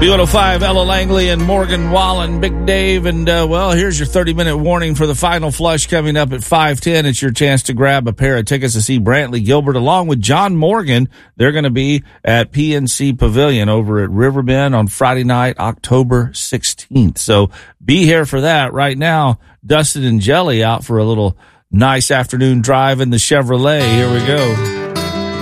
B105, Ella Langley and Morgan Wallen, Big Dave. And, here's your 30-minute warning for the final flush coming up at 5:10. It's your chance to grab a pair of tickets to see Brantley Gilbert along with John Morgan. They're going to be at PNC Pavilion over at Riverbend on Friday night, October 16th. So be here for that. Right now, Dustin and Jelly out for a little nice afternoon drive in the Chevrolet. Here we go.